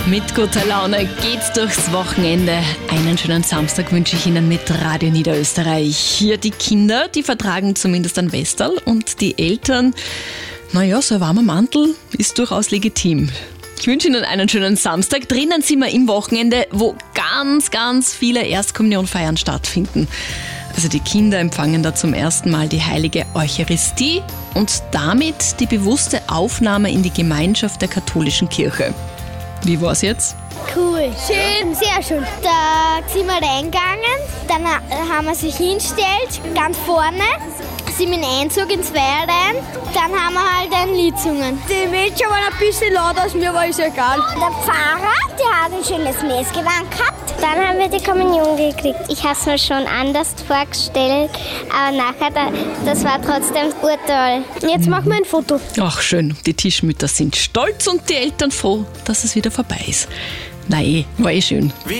Mit guter Laune geht's durchs Wochenende. Einen schönen Samstag wünsche ich Ihnen mit Radio Niederösterreich. Hier die Kinder, die vertragen zumindest ein Westerl und die Eltern, naja, so ein warmer Mantel ist durchaus legitim. Ich wünsche Ihnen einen schönen Samstag. Drinnen sind wir im Wochenende, wo ganz viele Erstkommunionfeiern stattfinden. Also die Kinder empfangen da zum ersten Mal die heilige Eucharistie und damit die bewusste Aufnahme in die Gemeinschaft der katholischen Kirche. Wie war's jetzt? Cool. Schön, sehr schön. Da sind wir reingegangen, dann haben wir sich hingestellt, ganz vorne, sind mit dem Einzug ins Feier rein, dann haben wir halt ein Lied gesungen. Die Mädchen waren ein bisschen laut, aus mir war es egal. Der Pfarrer, der hat ein schönes Messgewand gehabt. Dann haben wir die Kommunion gekriegt. Ich habe es mir schon anders vorgestellt, aber nachher, das war trotzdem urtoll. Jetzt machen wir ein Foto. Ach schön, die Tischmütter sind stolz und die Eltern froh, dass es wieder vorbei ist. Nein, war schön.